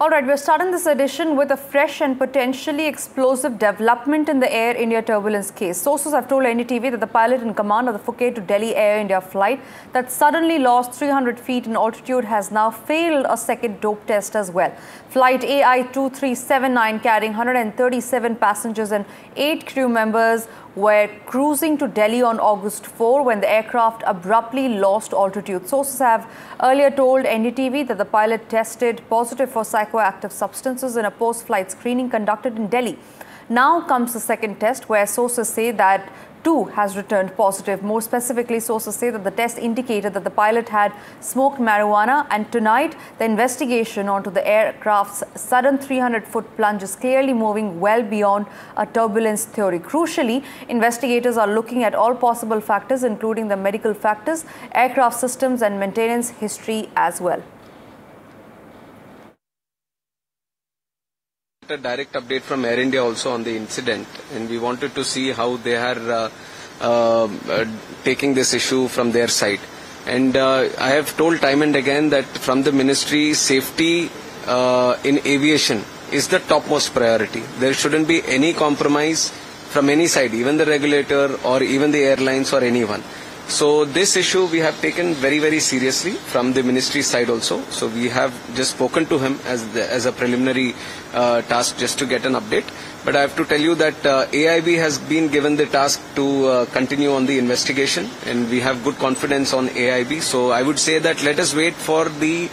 All right, we're starting this edition with a fresh and potentially explosive development in the Air India turbulence case. Sources have told NDTV that the pilot in command of the Phuket to Delhi Air India flight that suddenly lost 300 feet in altitude has now failed a second dope test as well. Flight AI2379 carrying 137 passengers and 8 crew members were cruising to Delhi on August 4 when the aircraft abruptly lost altitude. Sources have earlier told NDTV that the pilot tested positive for psychoactive substances in a post-flight screening conducted in Delhi. Now comes the second test, where sources say that too has returned positive. More specifically, sources say that the test indicated that the pilot had smoked marijuana, and tonight the investigation onto the aircraft's sudden 300-foot plunge is clearly moving well beyond a turbulence theory. Crucially, investigators are looking at all possible factors, including the medical factors, aircraft systems and maintenance history as well. A direct update from Air India also on the incident, and we wanted to see how they are taking this issue from their side. And I have told time and again that from the ministry, safety in aviation is the topmost priority. There shouldn't be any compromise from any side, even the regulator or even the airlines or anyone. So this issue we have taken very, very seriously from the ministry side also. So we have just spoken to him as a preliminary task just to get an update. But I have to tell you that AIB has been given the task to continue on the investigation, and we have good confidence on AIB. So I would say that let us wait for the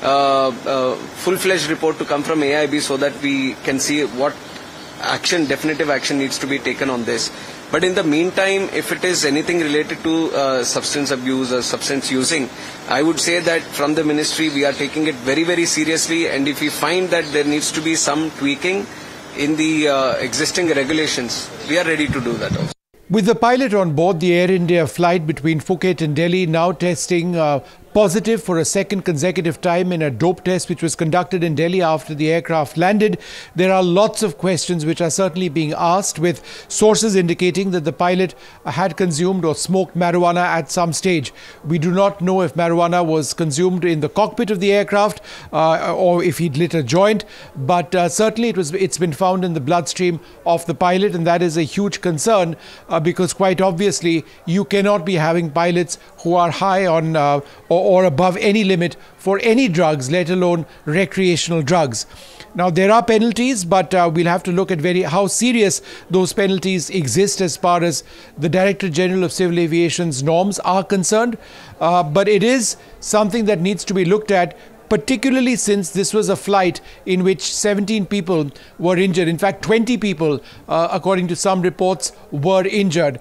full-fledged report to come from AIB so that we can see what action, definitive action needs to be taken on this. But in the meantime, if it is anything related to substance abuse or substance using, I would say that from the ministry we are taking it very, very seriously, and if we find that there needs to be some tweaking in the existing regulations, we are ready to do that also. With the pilot on board the Air India flight between Phuket and Delhi now testing positive for a second consecutive time in a dope test which was conducted in Delhi after the aircraft landed, there are lots of questions which are certainly being asked, with sources indicating that the pilot had consumed or smoked marijuana at some stage. We do not know if marijuana was consumed in the cockpit of the aircraft or if he'd lit a joint, but certainly it's been found in the bloodstream of the pilot, and that is a huge concern because quite obviously you cannot be having pilots who are high on or above any limit for any drugs, let alone recreational drugs. Now, there are penalties, but we'll have to look at how serious those penalties exist as far as the Director General of Civil Aviation's norms are concerned. But it is something that needs to be looked at, particularly since this was a flight in which 17 people were injured. In fact, 20 people, according to some reports, were injured.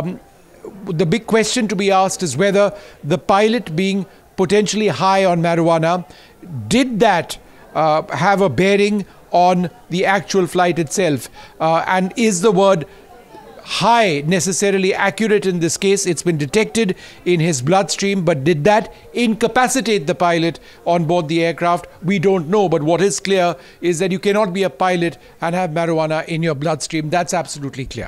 The big question to be asked is whether the pilot, being potentially high on marijuana, did that have a bearing on the actual flight itself? And is the word high necessarily accurate in this case? It's been detected in his bloodstream, but did that incapacitate the pilot on board the aircraft? We don't know, but what is clear is that you cannot be a pilot and have marijuana in your bloodstream. That's absolutely clear.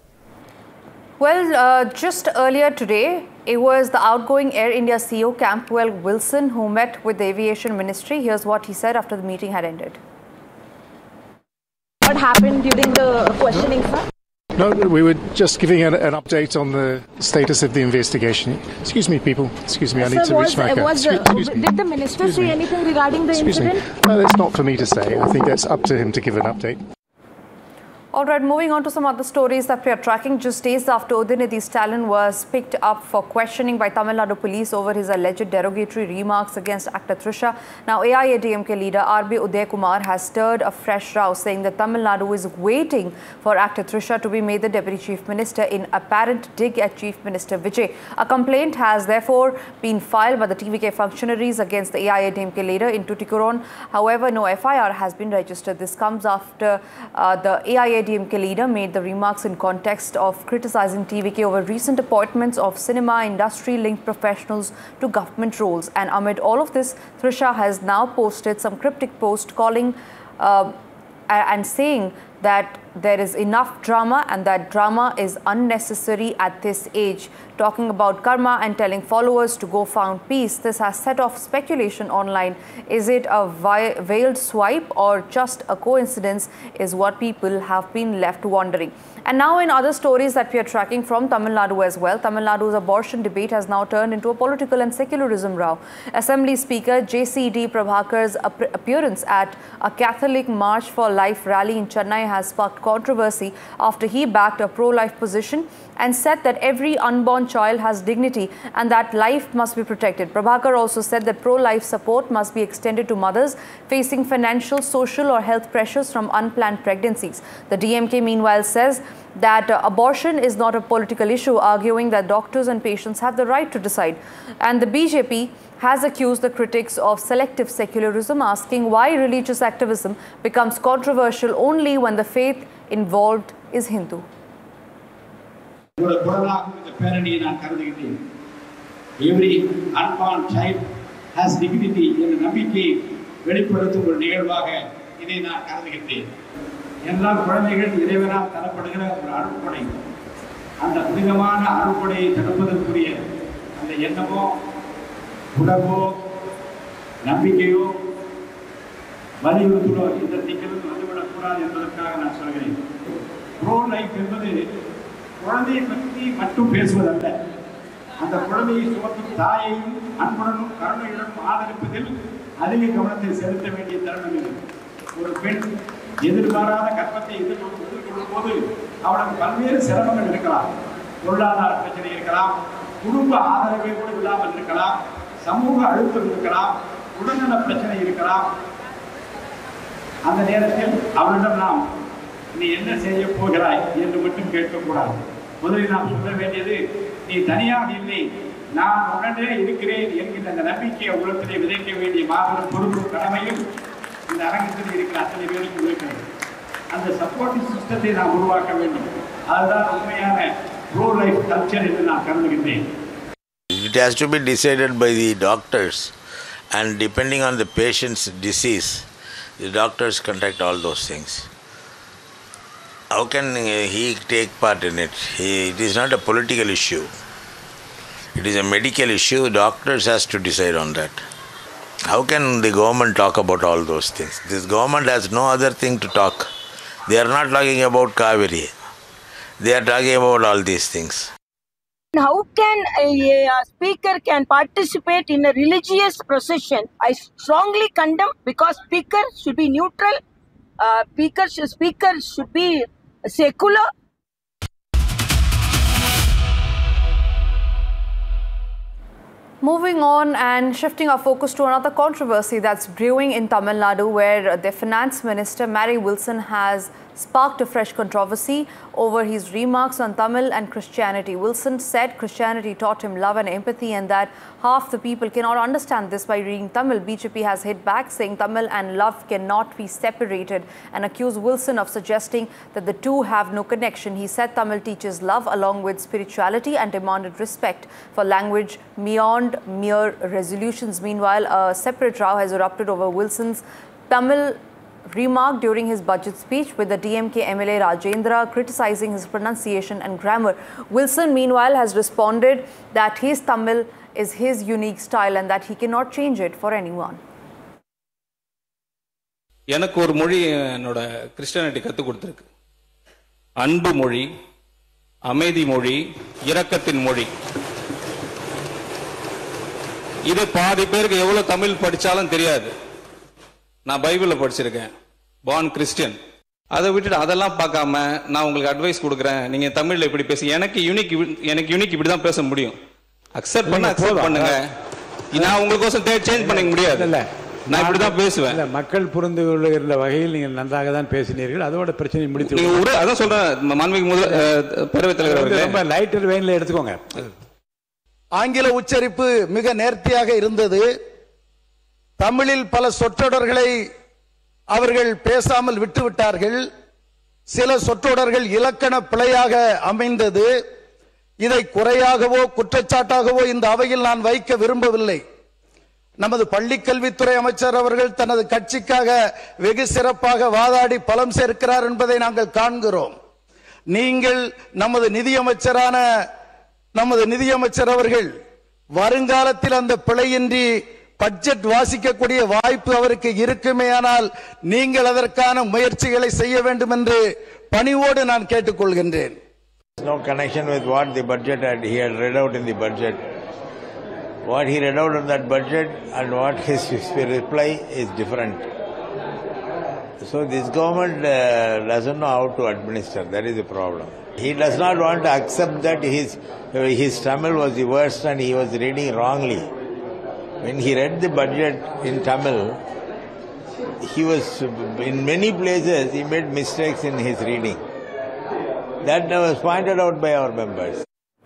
Well, just earlier today, it was the outgoing Air India CEO Campbell Wilson who met with the Aviation Ministry. Here's what he said after the meeting had ended. What happened during the questioning, sir? No, we were just giving an update on the status of the investigation. Excuse me, people. Excuse me, I need to reach my car. Did the minister say anything regarding the incident? No, that's not for me to say. I think that's up to him to give an update. All right, moving on to some other stories that we are tracking. Just days after Udinidhi Stalin was picked up for questioning by Tamil Nadu police over his alleged derogatory remarks against actor Trisha, now AIADMK leader R.B. Udayakumar has stirred a fresh row, saying that Tamil Nadu is waiting for actor Trisha to be made the Deputy Chief Minister in apparent dig at Chief Minister Vijay. A complaint has therefore been filed by the TVK functionaries against the AIADMK leader in Tuticorin. However, no FIR has been registered. This comes after the AIADMK leader made the remarks in context of criticizing TVK over recent appointments of cinema industry-linked professionals to government roles. And amid all of this, Trisha has now posted some cryptic post calling and saying that there is enough drama and that drama is unnecessary at this age. Talking about karma and telling followers to go found peace, this has set off speculation online. Is it a veiled swipe or just a coincidence is what people have been left wondering. And now in other stories that we are tracking from Tamil Nadu as well, Tamil Nadu's abortion debate has now turned into a political and secularism row. Assembly Speaker JCD Prabhakar's appearance at a Catholic March for Life rally in Chennai has sparked controversy after he backed a pro-life position and said that every unborn child has dignity and that life must be protected. Prabhakar also said that pro-life support must be extended to mothers facing financial, social or health pressures from unplanned pregnancies. The DMK meanwhile says that abortion is not a political issue, arguing that doctors and patients have the right to decide. And the BJP has accused the critics of selective secularism, asking why religious activism becomes controversial only when the faith involved is Hindu. Every unborn child has dignity in நம்பிக்கை வெளிப்படுத்தும் ஒரு நிகழ்வாக இதை நான் கருதுகிறேன். எல்லா குழந்தைகள் இறைவனால் தரப்படுகிற ஒரு அருட்கொடை. அந்த புனிதமான அருட்கொடையை தடுப்பதற்குரிய அந்த எண்ணமோ உணர்வோ நம்பிக்கையோ வலியுறுத்தலோ இந்த திக்கிலிருந்து வந்துவிடக்கூடாது என்பதற்காக நான் சொல்கிறேன். ப்ரோ லைஃப் என்பது குழந்தையை பற்றி மட்டும் பேசுவதல்ல, அந்த குழந்தையை சுமக்கும் தாயையும் அன்புடனும் கருணையுடனும் ஆதரிப்பதில் அதிக கவனத்தை செலுத்த வேண்டிய தருணம் இது. ஒரு பெண் எதிர்பாராத கர்ப்பத்தை எதிர்கொள்ளும் போது அவளுக்கு பல்வேறு சிரமங்கள் இருக்கலாம். பொருளாதார பிரச்சனை இருக்கலாம், குடும்ப ஆதரவை கூட இல்லாமல் இருக்கலாம், சமூக அழுத்தம் இருக்கலாம், உடல்நல பிரச்சனை இருக்கலாம். அந்த நேரத்தில் அவளிடம் நாம் நீ என்ன செய்ய போகிறாய் என்று மட்டும் கேட்கக்கூடாது. முதலில் நாம் சொல்ல வேண்டியது, நீ தனியாக இல்லை, நான் உடனே இருக்கிறேன் என்கிற அந்த நம்பிக்கையை உலகத்திலே விதைக்க வேண்டிய மாபெரும் பொறுப்பு கடமையும் இந்த அரங்கத்தில் இருக்கிற அத்தனை பேருக்கும் இருக்கிறது. அந்த சப்போர்ட்டிவ் சிஸ்டத்தை நாம் உருவாக்க வேண்டும். அதுதான் உண்மையான ப்ரோ லைஃப் கல்ச்சர் என்று நான் கருதுகின்றேன். It has to be decided by the doctors, and depending on the patient's disease, the doctors conduct all those things. How can he take part in it? It is not a political issue. It is a medical issue. Doctors has to decide on that. How can the government talk about all those things? This government has no other thing to talk. They are not talking about Kaveri. They are talking about all these things. How can a speaker can participate in a religious procession? I strongly condemn, because speaker should be neutral. Speaker should be secular. Moving on and shifting our focus to another controversy that's brewing in Tamil Nadu, where the Finance Minister Mary Wilson has sparked a fresh controversy over his remarks on Tamil and Christianity. Wilson said Christianity taught him love and empathy and that half the people cannot understand this by reading Tamil. BJP has hit back, saying Tamil and love cannot be separated, and accused Wilson of suggesting that the two have no connection. He said Tamil teaches love along with spirituality and demanded respect for language beyond mere resolutions. Meanwhile, a separate row has erupted over Wilson's Tamil remark during his budget speech, with the DMK MLA Rajendra criticizing his pronunciation and grammar. Wilson meanwhile has responded that his Tamil is his unique style and that he cannot change it for anyone. எனக்கு ஒரு மொழி என்னோட Christianity கற்றுக் கொடுத்துருக்கு. அன்பு மொழி, அமைதி மொழி, இரக்கத்தின் மொழி. இது பாதி பேருக்கு எவ்வளவு தமிழ் படிச்சாலும் தெரியாது. நான் பைபிளில் படிச்சிருக்கேன், பார்ன் கிறிஸ்டியன். அதை விட்டுட்டு அதெல்லாம் பார்க்காம நான் உங்களுக்கு அட்வைஸ் கொடுக்குறேன், நீங்க தமிழ்ல இப்படி பேசி, எனக்கு யூனிக் இப்படிதான் பேச முடியும். அக்செப்ட் பண்ணுங்க. நான் உங்களுக்கோசம் சேஞ்ச் பண்ண முடியாது. நான் இப்படிதான் பேசுவேன். மக்கள் புரிந்து கொள்ளுகிற வகையில் நீங்கள் நன்றாக தான் பேசினீர்கள். அதோட பிரச்சனை முடித்து அதான் சொல்றேன். மாண்புமிகு பேரவைத் தலைவர் ரொம்ப லைட்டர் வெயின்ல எடுத்துக்கோங்க. ஆங்கில உச்சரிப்பு மிக நேர்த்தியாக இருந்தது. தமிழில் பல சொற்றொடர்களை அவர்கள் பேசாமல் விட்டுவிட்டார்கள். சில சொற்றொடர்கள் இலக்கண பிழையாக அமைந்தது. இதை குறையாகவோ குற்றச்சாட்டாகவோ இந்த அவையில் நான் வைக்க விரும்பவில்லை. நமது பள்ளிக்கல்வித்துறை அமைச்சர் அவர்கள் தனது கட்சிக்காக வெகு சிறப்பாக வாதாடி பலம் சேர்க்கிறார் என்பதை நாங்கள் காண்கிறோம். நீங்கள் நமது நிதியமைச்சர் அவர்கள் வருங்காலத்தில் அந்த பிழையின்றி பட்ஜெட் வாசிக்கக்கூடிய வாய்ப்பு அவருக்கு இருக்குமேயானால் நீங்கள் அதற்கான முயற்சிகளை செய்ய வேண்டும் என்று பணிவோடு நான் கேட்டுக்கொள்கின்றேன். No connection with what the budget he had read out in the budget. What he read out in that budget and what his reply is different. So this government doesn't know how to administer. That is the problem. He does not want to accept that his Tamil was the worst and he was reading wrongly. When he read the budget in Tamil, he was in many places he made mistakes in his reading. That was pointed out by our members.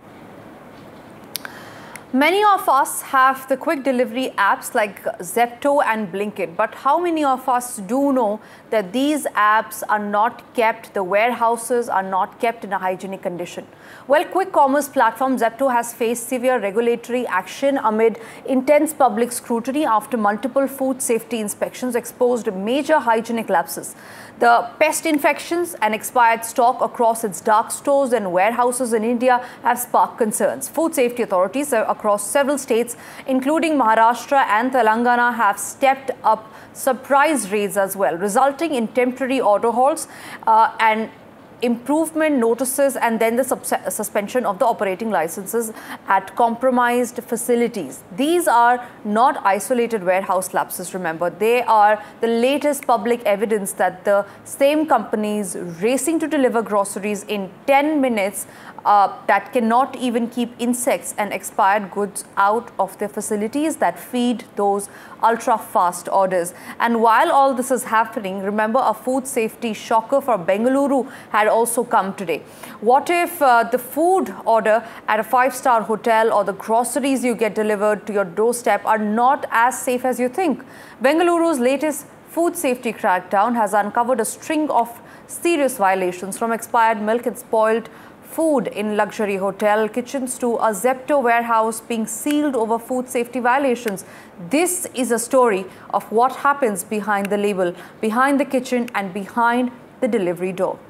Many of us have the quick delivery apps like Zepto and Blinkit, but how many of us do know that these apps are not kept, the warehouses are not kept in a hygienic condition? Well, quick commerce platform Zepto has faced severe regulatory action amid intense public scrutiny after multiple food safety inspections exposed major hygienic lapses. The pest infections and expired stock across its dark stores and warehouses in India have sparked concerns. Food safety authorities across several states, including Maharashtra and Telangana, have stepped up surprise raids as well, resulting in temporary order halts and improvement notices and then the suspension of the operating licenses at compromised facilities. These are not isolated warehouse lapses, remember. They are the latest public evidence that the same companies racing to deliver groceries in 10 minutes that cannot even keep insects and expired goods out of their facilities that feed those ultra-fast orders. And while all this is happening, remember, a food safety shocker for Bengaluru had also come today. What if the food order at a 5-star hotel or the groceries you get delivered to your doorstep are not as safe as you think? Bengaluru's latest food safety crackdown has uncovered a string of serious violations, from expired milk and spoiled food in luxury hotel kitchens to a Zepto warehouse being sealed over food safety violations. This is a story of what happens behind the label, behind the kitchen and behind the delivery door.